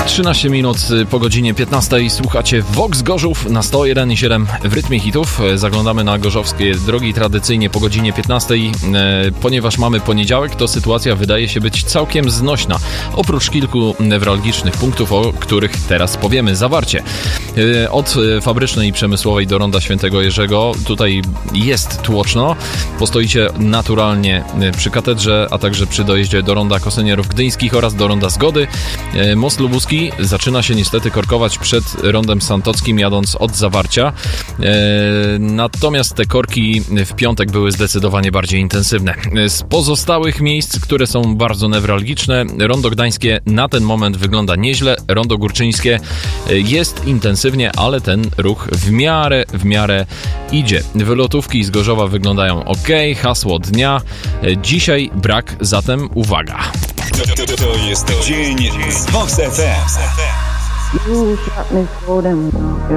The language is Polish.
13 minut po godzinie 15 słuchacie Vox Gorzów na 101,7 w rytmie hitów. Zaglądamy na gorzowskie drogi tradycyjnie po godzinie 15. Ponieważ mamy poniedziałek, to sytuacja wydaje się być całkiem znośna. Oprócz kilku newralgicznych punktów, o których teraz powiemy. Zawarcie. Od Fabrycznej i Przemysłowej do Ronda Świętego Jerzego. Tutaj jest tłoczno. Postoicie naturalnie przy katedrze, a także przy dojeździe do Ronda Kosynierów Gdyńskich oraz do Ronda Zgody. Most Lubuski zaczyna się niestety korkować przed Rondem Santockim, jadąc od Zawarcia. Natomiast te korki w piątek były zdecydowanie bardziej intensywne. Z pozostałych miejsc, które są bardzo newralgiczne, Rondo Gdańskie na ten moment wygląda nieźle. Rondo Górczyńskie jest intensywnie, ale ten ruch w miarę idzie. Wylotówki z Gorzowa wyglądają ok. Hasło dnia. Dzisiaj brak, zatem uwaga. To jest dzień z Vox FM. You shot me so damn well.